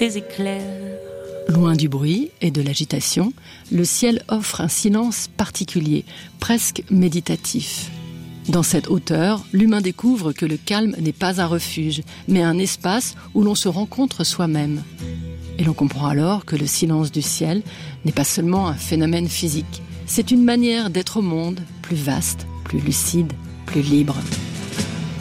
tes éclairs. Loin du bruit et de l'agitation, le ciel offre un silence particulier, presque méditatif. Dans cette hauteur, l'humain découvre que le calme n'est pas un refuge, mais un espace où l'on se rencontre soi-même. Et l'on comprend alors que le silence du ciel n'est pas seulement un phénomène physique, c'est une manière d'être au monde plus vaste, plus lucide, plus libre.